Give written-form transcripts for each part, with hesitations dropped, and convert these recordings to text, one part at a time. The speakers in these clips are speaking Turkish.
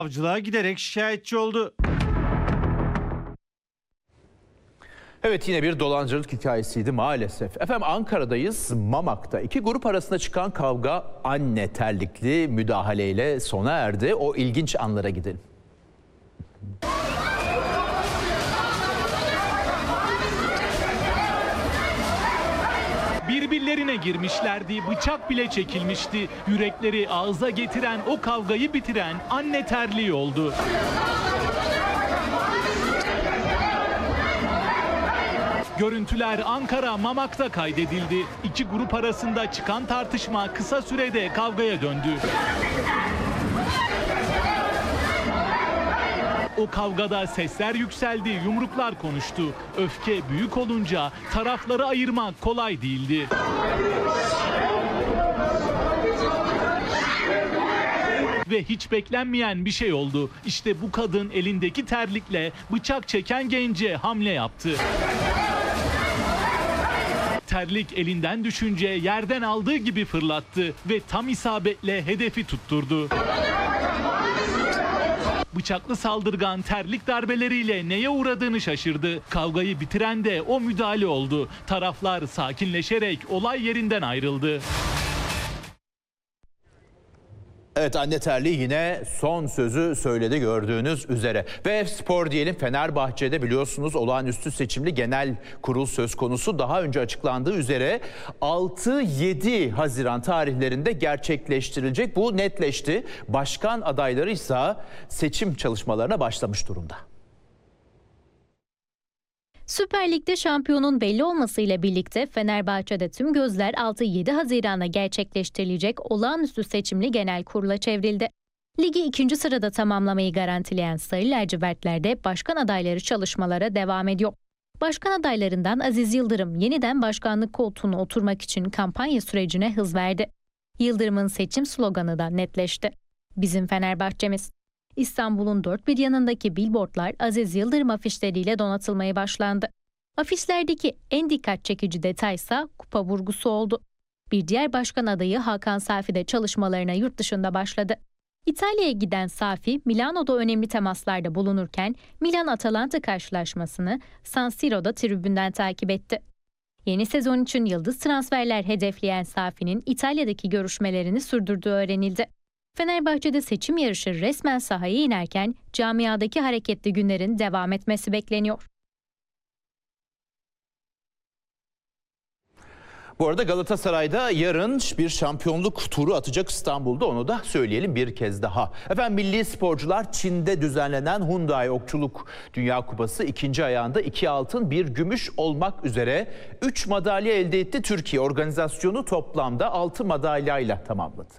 Savcılığa giderek şikayetçi oldu. Evet, yine bir dolandırıcılık hikayesiydi maalesef. Efendim, Ankara'dayız. Mamak'ta iki grup arasında çıkan kavga anne terlikli müdahaleyle sona erdi. O ilginç anlara gidelim. Birbirlerine girmişlerdi, bıçak bile çekilmişti. Yürekleri ağza getiren, o kavgayı bitiren anne terliği oldu. Görüntüler Ankara Mamak'ta kaydedildi. İki grup arasında çıkan tartışma kısa sürede kavgaya döndü. O kavgada sesler yükseldi, yumruklar konuştu. Öfke büyük olunca tarafları ayırmak kolay değildi. Ve hiç beklenmeyen bir şey oldu. İşte bu kadın elindeki terlikle bıçak çeken gence hamle yaptı. Terlik elinden düşünce yerden aldığı gibi fırlattı ve tam isabetle hedefi tutturdu. Bıçaklı saldırgan terlik darbeleriyle neye uğradığını şaşırdı. Kavgayı bitiren de o müdahale oldu. Taraflar sakinleşerek olay yerinden ayrıldı. Evet, anne terliği yine son sözü söyledi gördüğünüz üzere. Ve spor diyelim, Fenerbahçe'de biliyorsunuz olağanüstü seçimli genel kurul söz konusu. Daha önce açıklandığı üzere 6-7 Haziran tarihlerinde gerçekleştirilecek. Bu netleşti. Başkan adayları ise seçim çalışmalarına başlamış durumda. Süper Lig'de şampiyonun belli olmasıyla birlikte Fenerbahçe'de tüm gözler 6-7 Haziran'da gerçekleştirilecek olağanüstü seçimli genel kurula çevrildi. Ligi 2. sırada tamamlamayı garantileyen Sarı Lacivertler'de başkan adayları çalışmalara devam ediyor. Başkan adaylarından Aziz Yıldırım yeniden başkanlık koltuğuna oturmak için kampanya sürecine hız verdi. Yıldırım'ın seçim sloganı da netleşti. Bizim Fenerbahçemiz. İstanbul'un dört bir yanındaki billboardlar Aziz Yıldırım afişleriyle donatılmaya başlandı. Afişlerdeki en dikkat çekici detaysa kupa vurgusu oldu. Bir diğer başkan adayı Hakan Safi de çalışmalarına yurt dışında başladı. İtalya'ya giden Safi, Milano'da önemli temaslarda bulunurken Milan-Atalanta karşılaşmasını San Siro'da tribünden takip etti. Yeni sezon için yıldız transferler hedefleyen Safi'nin İtalya'daki görüşmelerini sürdürdüğü öğrenildi. Fenerbahçe'de seçim yarışı resmen sahaya inerken camiadaki hareketli günlerin devam etmesi bekleniyor. Bu arada Galatasaray'da yarın bir şampiyonluk turu atacak İstanbul'da, onu da söyleyelim bir kez daha. Efendim, milli sporcular Çin'de düzenlenen Hyundai Okçuluk Dünya Kupası ikinci ayağında 2 altın 1 gümüş olmak üzere 3 madalya elde etti. Türkiye organizasyonu toplamda 6 madalyayla tamamladı.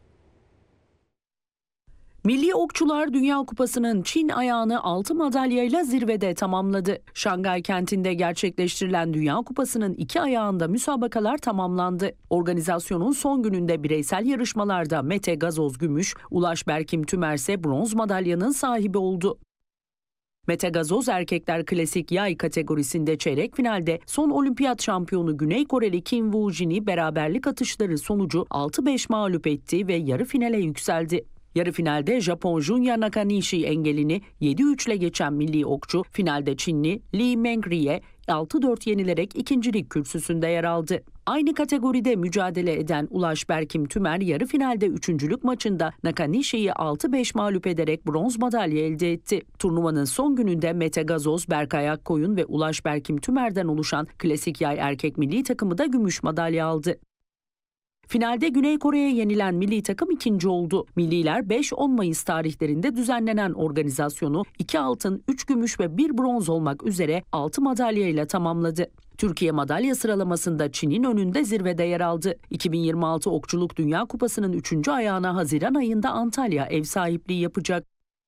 Milli okçular Dünya Kupası'nın Çin ayağını 6 madalyayla zirvede tamamladı. Şangay kentinde gerçekleştirilen Dünya Kupası'nın 2 ayağında müsabakalar tamamlandı. Organizasyonun son gününde bireysel yarışmalarda Mete Gazoz gümüş, Ulaş Berkim Tümer ise bronz madalyanın sahibi oldu. Mete Gazoz erkekler klasik yay kategorisinde çeyrek finalde son olimpiyat şampiyonu Güney Koreli Kim Woo-jin'i beraberlik atışları sonucu 6-5 mağlup etti ve yarı finale yükseldi. Yarı finalde Japon Junya Nakanishi engelini 7-3 ile geçen milli okçu, finalde Çinli Lee Mengri'ye 6-4 yenilerek ikincilik kürsüsünde yer aldı. Aynı kategoride mücadele eden Ulaş Berkim Tümer yarı finalde üçüncülük maçında Nakanishi'yi 6-5 mağlup ederek bronz madalya elde etti. Turnuvanın son gününde Mete Gazoz, Berkay Akkoyun ve Ulaş Berkim Tümer'den oluşan klasik yay erkek milli takımı da gümüş madalya aldı. Finalde Güney Kore'ye yenilen milli takım ikinci oldu. Milliler 5-10 Mayıs tarihlerinde düzenlenen organizasyonu 2 altın, 3 gümüş ve 1 bronz olmak üzere 6 madalyayla tamamladı. Türkiye madalya sıralamasında Çin'in önünde zirvede yer aldı. 2026 Okçuluk Dünya Kupası'nın 3. ayağına Haziran ayında Antalya ev sahipliği yapacak.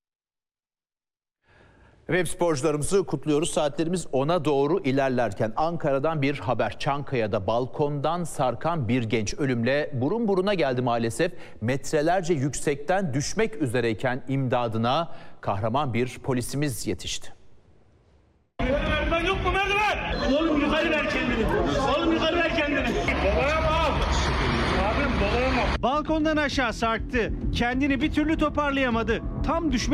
Web sporcularımızı kutluyoruz. Saatlerimiz 10'a doğru ilerlerken Ankara'dan bir haber. Çankaya'da balkondan sarkan bir genç ölümle burun buruna geldi maalesef. Metrelerce yüksekten düşmek üzereyken imdadına kahraman bir polisimiz yetişti. Merdiven yok mu merdiven? Oğlum yukarı ver kendini. Oğlum yukarı ver kendini. Dolayamam. Abim dolayamam. Balkondan aşağı sarktı. Kendini bir türlü toparlayamadı. Tam düşme